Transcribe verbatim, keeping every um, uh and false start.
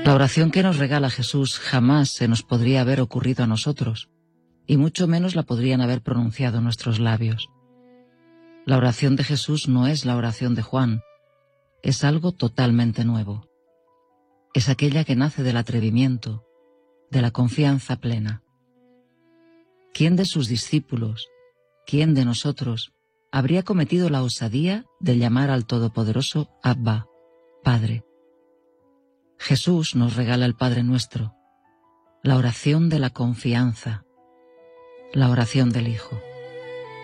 La oración que nos regala Jesús jamás se nos podría haber ocurrido a nosotros, y mucho menos la podrían haber pronunciado nuestros labios. La oración de Jesús no es la oración de Juan, es algo totalmente nuevo. Es aquella que nace del atrevimiento, de la confianza plena. ¿Quién de sus discípulos, quién de nosotros, habría cometido la osadía de llamar al Todopoderoso Abba, Padre? Jesús nos regala el Padre Nuestro, la oración de la confianza, la oración del Hijo.